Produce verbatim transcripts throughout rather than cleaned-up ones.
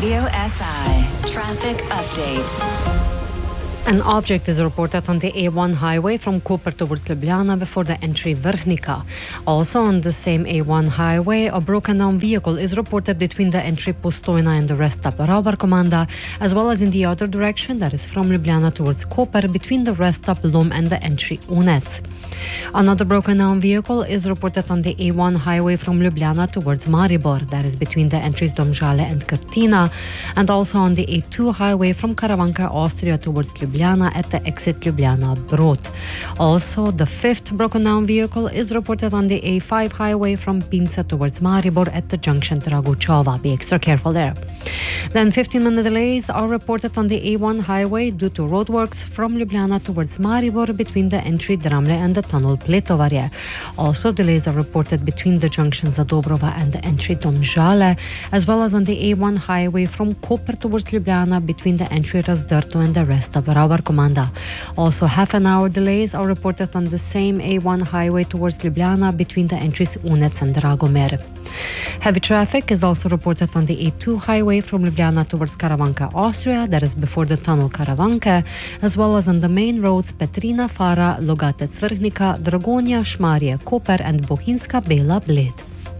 Radio S I. Traffic update. An object is reported on the A one highway from Koper towards Ljubljana before the entry Vrhnika. Also on the same A one highway, a broken down vehicle is reported between the entry Postojna and the rest stop Ravbar Komanda, as well as in the other direction, that is from Ljubljana towards Koper, between the rest stop Lom and the entry Unec. Another broken down vehicle is reported on the A one highway from Ljubljana towards Maribor, that is between the entries Domžale and Krtina, and also on the A two highway from Karavanka, Austria towards Ljubljana at the exit Ljubljana Brod. Also, the fifth broken down vehicle is reported on the A five highway from Pince towards Maribor at the junction Dragučova. Be extra careful there. Then fifteen minute delays are reported on the A one highway due to roadworks from Ljubljana towards Maribor between the entry Dramle and the tunnel Pletovarje. Also, delays are reported between the junctions Zadobrova and the entry Domžale, as well as on the A one highway from Koper towards Ljubljana between the entry Razdrto and the rest of Ravbar Komanda. Also, half an hour delays are reported on the same A one highway towards Ljubljana between the entries Unec and Dragomer. Heavy traffic is also reported on the A two highway from Ljubljana towards Karavanka, Austria, that is before the tunnel Karavanke, as well as on the main roads Petrina, Fara, Logatec, Vrhnika, Dragonja, Šmarje, Koper and Bohinjska Bela, Bled.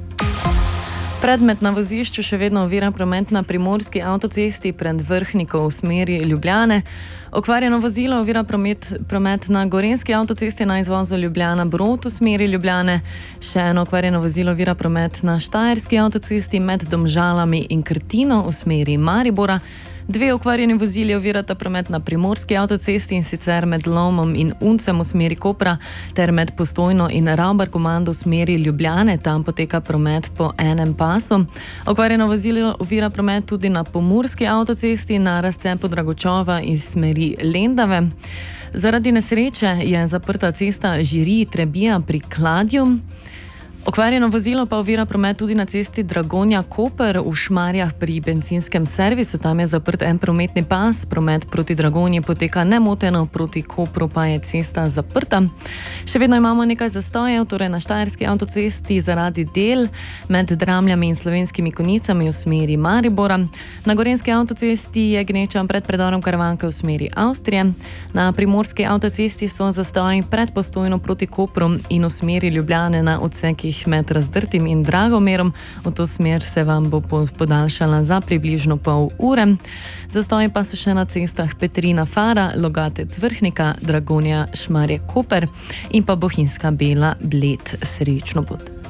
Predmet na vozišču še vedno ovira promet na primorski avtocesti pred Vrhniko v smeri Ljubljane. Okvarjeno vozilo ovira promet, promet na gorenski avtocesti na izvozu Ljubljana Brod v smeri Ljubljane. Še eno okvarjeno vozilo ovira promet na štajerski avtocesti med Domžalami in Krtino v smeri Maribora. Dve okvarjeni vozili ovirata promet na primorski avtocesti, in sicer med Lomom in Uncem v smeri Kopra ter med Postojno in Ravbar Komando v smeri Ljubljane. Tam poteka promet po enem pasu. Okvarjeno vozilo ovira promet tudi na pomurski avtocesti na razcepu Dragučova iz smeri Lendave. Zaradi nesreče je zaprta cesta Žirij-Trebija pri Kladju. Okvarjeno vozilo pa ovira promet tudi na cesti Dragonja-Koper v Šmarjah pri benzinskem servisu. Tam je zaprt en prometni pas, promet proti Dragonji poteka nemoteno, proti Kopru pa je cesta zaprta. Še vedno imamo nekaj zastojev, torej na štajerski avtocesti zaradi del med Dramljami in Slovenskimi Konjicami v smeri Maribora. Na gorenski avtocesti je gneča pred predorom Karavanke v smeri Avstrije. Na primorski avtocesti so zastoji pred Postojno proti Kopru in v smeri Ljubljane na odsekih med Razdrtim in Dragomerom. V to smer se vam bo podaljšala za približno pol ure. Zastoji pa so še na cestah Petrina, Fara, Logatec, Vrhnika, Dragonja, Šmarje, Koper in pa Bohinjska Bela, Bled. Srečno pot.